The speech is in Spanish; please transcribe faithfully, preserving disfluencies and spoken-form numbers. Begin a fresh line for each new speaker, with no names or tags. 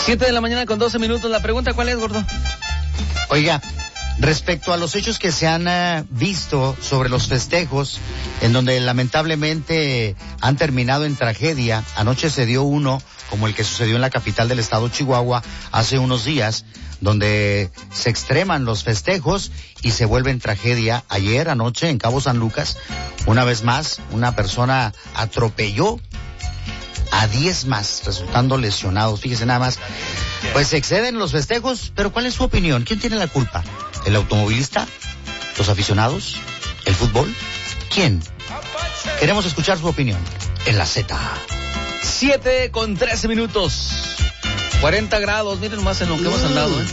Siete de la mañana con doce minutos. La pregunta, ¿cuál es, gordo?
Oiga, respecto a los hechos que se han uh, visto sobre los festejos, en donde lamentablemente han terminado en tragedia, anoche se dio uno, como el que sucedió en la capital del estado Chihuahua hace unos días, donde se extreman los festejos y se vuelven tragedia. Ayer, anoche, en Cabo San Lucas, una vez más, una persona atropelló a diez más, resultando lesionados. Fíjese nada más, pues se exceden los festejos, pero ¿cuál es su opinión? ¿Quién tiene la culpa? ¿El automovilista? ¿Los aficionados? ¿El fútbol? ¿Quién? Queremos escuchar su opinión en la Z.
Siete con trece minutos. cuarenta grados, miren más en lo que hemos andado, ¿eh?